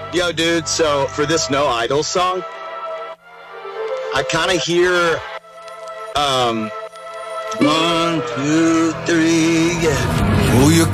Yo, dude, so for this No Idol song, I kind of hear, 1, 2, 3, yeah.